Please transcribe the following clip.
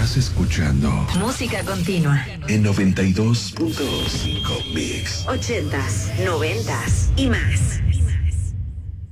Estás escuchando Música Continua en 92.5 Mix. 80s, 90s y más.